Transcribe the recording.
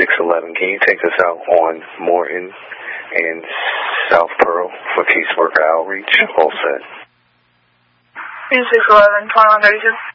611. Can you take us out on Morton and South Pearl for caseworker outreach? All set. 611, 2132.